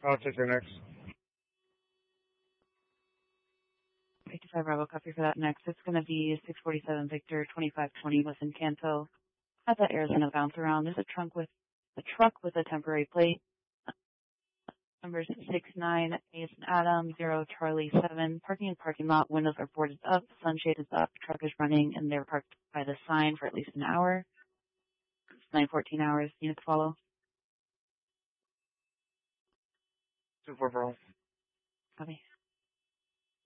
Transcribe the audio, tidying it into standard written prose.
I'll take your next. 55 Bravo, copy for that next. It's going to be 647 Victor, 2520 West Encanto. Has that Arizona bounce around. There's a truck with a temporary plate. Numbers 69 Ace and Adam, 0 Charlie 7. Parking in parking lot. Windows are boarded up. Sunshade is up. Truck is running, and they're parked by the sign for at least an hour. It's 9:14 hours. Unit to follow. 2-4 Bravo. Copy.